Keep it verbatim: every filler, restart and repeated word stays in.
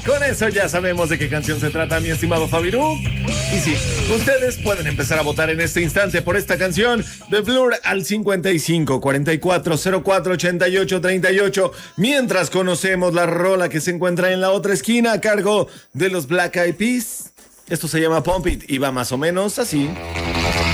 Con eso ya sabemos de qué canción se trata, mi estimado Fabirú. Y sí, ustedes pueden empezar a votar en este instante por esta canción de Blur al cincuenta y cinco, cuarenta y cuatro, cero cuatro, ochenta y ocho, treinta y ocho, mientras conocemos la rola que se encuentra en la otra esquina a cargo de los Black Eyed Peas. Esto se llama Pump It y va más o menos así.